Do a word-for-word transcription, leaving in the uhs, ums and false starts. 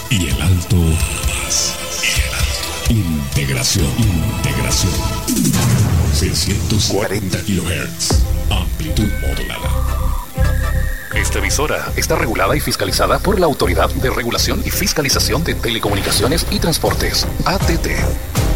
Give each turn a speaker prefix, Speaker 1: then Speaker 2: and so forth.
Speaker 1: Y el alto más. Y el alto. Integración. Integración. seiscientos cuarenta kilohertz. Amplitud modulada. Esta emisora está regulada y fiscalizada por la Autoridad de Regulación y Fiscalización de Telecomunicaciones y Transportes, A T T.